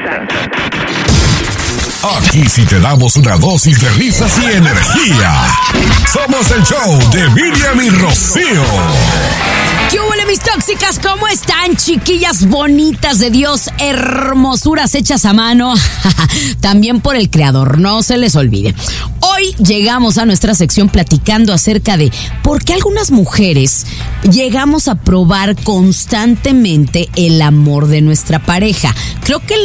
Aquí sí te damos una dosis de risas y energía. Somos el show de Miriam y Rocío. ¿Qué huele, mis tóxicas? ¿Cómo están, chiquillas bonitas de Dios? Hermosuras hechas a mano. También por el Creador, no se les olvide. Hoy llegamos a nuestra sección platicando acerca de por qué algunas mujeres llegamos a probar constantemente el amor de nuestra pareja. Creo que